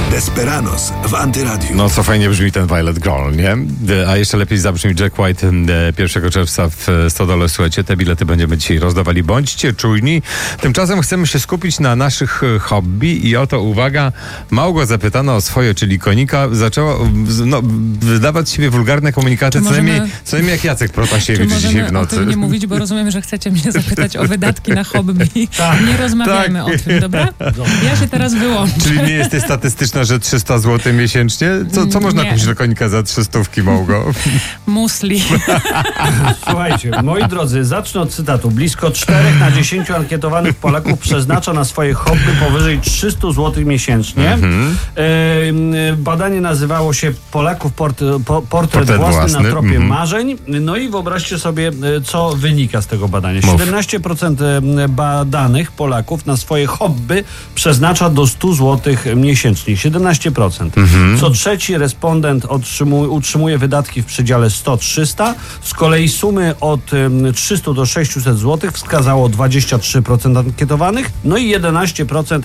Desperados w Antyradiu. No co fajnie brzmi ten Violet Girl, nie? A jeszcze lepiej zabrzmi Jack White 1 czerwca w Stodole. Słuchajcie, te bilety będziemy dzisiaj rozdawali. Bądźcie czujni. Tymczasem chcemy się skupić na naszych hobby i oto uwaga, Małgo zapytana o swoje, czyli konika, zaczęła wydawać z siebie wulgarne komunikaty, co najmniej jak Jacek Protasiewicz dzisiaj w nocy. O tym nie mówić, bo rozumiem, że chcecie mnie zapytać o wydatki na hobby. Nie rozmawiajmy o tym, dobra? Ja się teraz wyłączę. Czyli nie jesteś statystyczna, że 300 zł miesięcznie? Co można kupić do konika za 300, Małgo? Musli. Słuchajcie, moi drodzy, zacznę od cytatu. Blisko 4 na 10 ankietowanych Polaków przeznacza na swoje hobby powyżej 300 zł miesięcznie. Badanie nazywało się Polaków portret własny na tropie marzeń. No i wyobraźcie sobie, co wynika z tego badania. 17% badanych Polaków na swoje hobby przeznacza do 100 zł miesięcznie. 17%. Co trzeci respondent utrzymuje wydatki w przedziale 100-300. Z kolei sumy od 300 do 600 zł wskazało 23% ankietowanych. No i 11%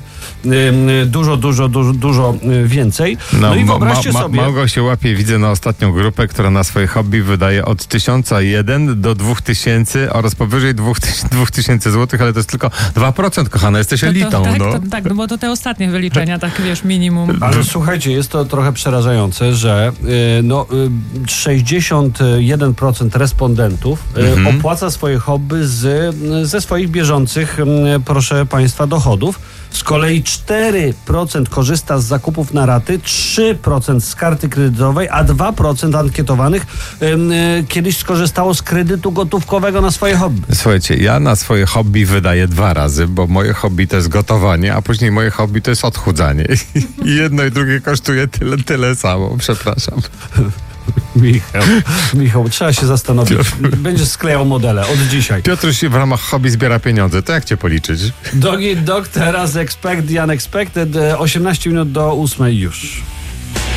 dużo więcej. No i wyobraźcie sobie... Małgo się łapie, widzę, na ostatnią grupę, która na swoje hobby wydaje od 1001 do 2000 oraz powyżej 2000 zł, ale to jest tylko 2%, kochana, jesteś elitą. Tak, bo to te ostatnie wyliczenia, tak wiesz, minimum. Ale słuchajcie, jest to trochę przerażające, że 61% respondentów opłaca swoje hobby ze swoich bieżących, proszę państwa, dochodów. Z kolei 4% korzysta z zakupów na raty, 3% z karty kredytowej, a 2% ankietowanych kiedyś skorzystało z kredytu gotówkowego na swoje hobby. Słuchajcie, ja na swoje hobby wydaję 2 razy, bo moje hobby to jest gotowanie, a później moje hobby to jest odchudzanie. I jedno i drugie kosztuje tyle samo. Przepraszam. Michał, trzeba się zastanowić. Będziesz sklejał modele od dzisiaj. Piotruś w ramach hobby zbiera pieniądze. To jak cię policzyć? Dog, teraz expect the unexpected. 18 minut do 8 już.